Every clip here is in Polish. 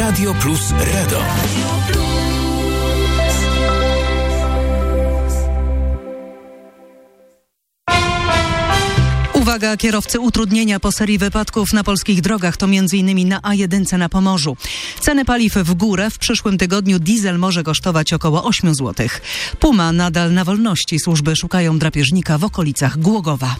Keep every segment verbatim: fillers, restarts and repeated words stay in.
Radio Plus Radom. Uwaga, kierowcy, utrudnienia po serii wypadków na polskich drogach to między innymi na A jeden na Pomorzu. Ceny paliw w górę. W przyszłym tygodniu diesel może kosztować około osiem złotych. Puma nadal na wolności. Służby szukają drapieżnika w okolicach Głogowa.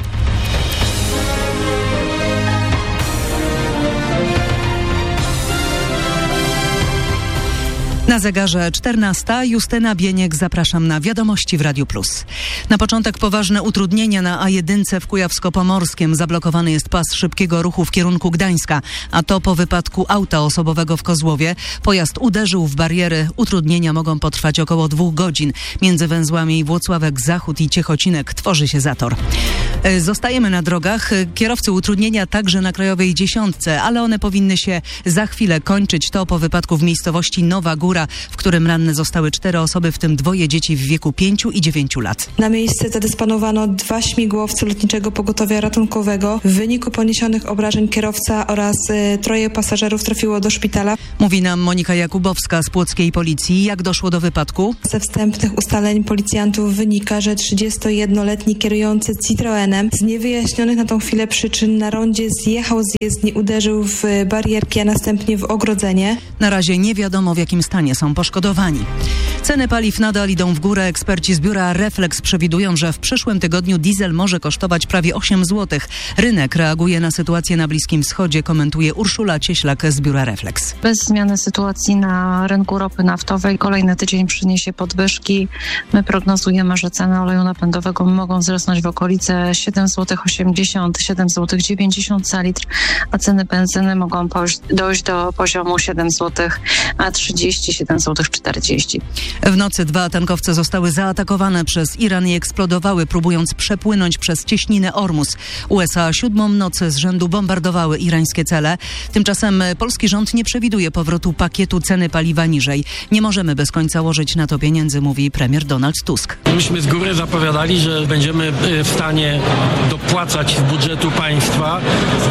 Na zegarze czternasta. Justyna Bieniek, zapraszam na wiadomości w Radiu Plus. Na początek poważne utrudnienia na A jeden w Kujawsko-Pomorskiem. Zablokowany jest pas szybkiego ruchu w kierunku Gdańska, a to po wypadku auta osobowego w Kozłowie. Pojazd uderzył w bariery. Utrudnienia mogą potrwać około dwóch godzin. Między węzłami Włocławek-Zachód i Ciechocinek tworzy się zator. Zostajemy na drogach. Kierowcy, utrudnienia także na Krajowej Dziesiątce, ale one powinny się za chwilę kończyć. To po wypadku w miejscowości Nowa Góra, w którym ranne zostały cztery osoby, w tym dwoje dzieci w wieku pięciu i dziewięciu lat. Na miejsce zadysponowano dwa śmigłowce Lotniczego Pogotowia Ratunkowego. W wyniku poniesionych obrażeń kierowca oraz y, troje pasażerów trafiło do szpitala. Mówi nam Monika Jakubowska z Płockiej Policji. Jak doszło do wypadku? Ze wstępnych ustaleń policjantów wynika, że trzydziestojednoletni kierujący Citroenem z niewyjaśnionych na tą chwilę przyczyn na rondzie zjechał z jezdni, uderzył w barierki, a następnie w ogrodzenie. Na razie nie wiadomo, w jakim stanie są poszkodowani. Ceny paliw nadal idą w górę. Eksperci z biura Reflex przewidują, że w przyszłym tygodniu diesel może kosztować prawie osiem złotych. Rynek reaguje na sytuację na Bliskim Wschodzie, komentuje Urszula Cieślak z biura Reflex. Bez zmiany sytuacji na rynku ropy naftowej kolejny tydzień przyniesie podwyżki. My prognozujemy, że ceny oleju napędowego mogą wzrosnąć w okolice siedem złotych osiemdziesiąt, siedem złotych dziewięćdziesiąt za litr, a ceny benzyny mogą dojść do poziomu siedem złotych trzydzieści, siedem złotych czterdzieści. W nocy dwa tankowce zostały zaatakowane przez Iran i eksplodowały, próbując przepłynąć przez cieśninę Ormus. U S A siódmą nocy z rzędu bombardowały irańskie cele. Tymczasem polski rząd nie przewiduje powrotu pakietu ceny paliwa niżej. Nie możemy bez końca łożyć na to pieniędzy, mówi premier Donald Tusk. Myśmy z góry zapowiadali, że będziemy w stanie dopłacać z budżetu państwa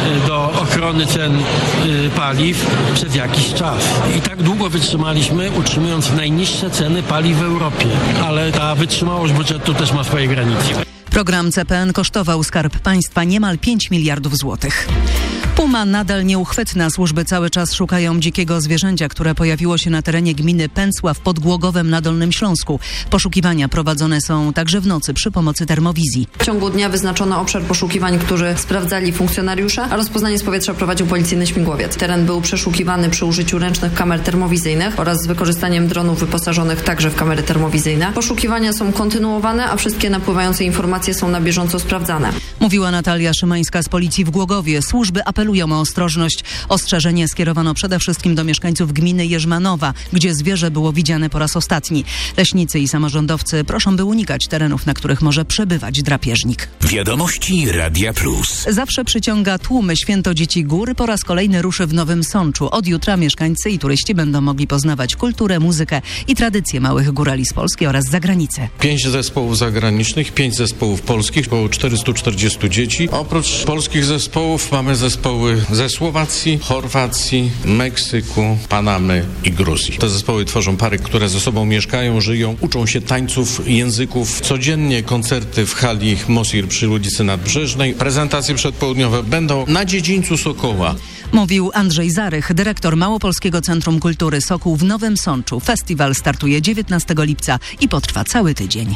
do ochrony cen paliw przez jakiś czas. I tak długo wytrzymaliśmy, utrzymując najniższe ceny paliw w Europie. Ale ta wytrzymałość budżetu też ma swoje granice. Program C P N kosztował Skarb Państwa niemal pięć miliardów złotych. Puma nadal nieuchwytna. Służby cały czas szukają dzikiego zwierzęcia, które pojawiło się na terenie gminy Pęcław pod Głogowem na Dolnym Śląsku. Poszukiwania prowadzone są także w nocy przy pomocy termowizji. W ciągu dnia wyznaczono obszar poszukiwań, który sprawdzali funkcjonariusze, a rozpoznanie z powietrza prowadził policyjny śmigłowiec. Teren był przeszukiwany przy użyciu ręcznych kamer termowizyjnych oraz z wykorzystaniem dronów wyposażonych także w kamery termowizyjne. Poszukiwania są kontynuowane, a wszystkie napływające informacje są na bieżąco sprawdzane. Mówiła Natalia Szymańska z Policji w Głogowie. Służby apelują o ostrożność. Ostrzeżenie skierowano przede wszystkim do mieszkańców gminy Jerzmanowa, gdzie zwierzę było widziane po raz ostatni. Leśnicy i samorządowcy proszą, by unikać terenów, na których może przebywać drapieżnik. Wiadomości Radia Plus. Zawsze przyciąga tłumy Święto Dzieci Gór. Po raz kolejny ruszy w Nowym Sączu. Od jutra mieszkańcy i turyści będą mogli poznawać kulturę, muzykę i tradycje małych górali z Polski oraz z zagranicy. Pięć zespołów zagranicznych, pięć zespołów polskich, około czterysta czterdzieści dzieci. Oprócz polskich zespołów mamy zespoły ze Słowacji, Chorwacji, Meksyku, Panamy i Gruzji. Te zespoły tworzą pary, które ze sobą mieszkają, żyją, uczą się tańców, języków. Codziennie koncerty w hali Mosir przy ulicy Nadbrzeżnej. Prezentacje przedpołudniowe będą na dziedzińcu Sokoła. Mówił Andrzej Zarych, dyrektor Małopolskiego Centrum Kultury Sokół w Nowym Sączu. Festiwal startuje dziewiętnastego lipca i potrwa cały tydzień.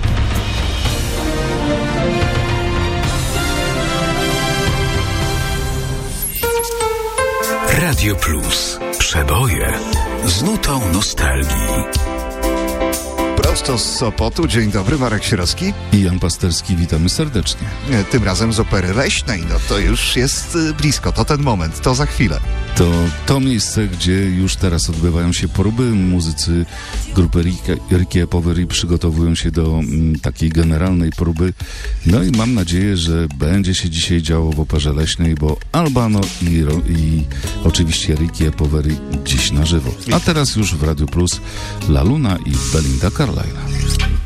Radio Plus. Przeboje z nutą nostalgii. Prosto z Sopotu. Dzień dobry, Marek Sierowski i Jan Pasterski. Witamy serdecznie. Tym razem z Opery Leśnej. No to już jest blisko, to ten moment, to za chwilę. To to miejsce, gdzie już teraz odbywają się próby. Muzycy grupy Ricky Poveri przygotowują się do m, takiej generalnej próby. No i mam nadzieję, że będzie się dzisiaj działo w Operze Leśnej, bo Albano i, i oczywiście Ricky Poveri dziś na żywo. A teraz już w Radiu Plus La Luna i Belinda Carlisle.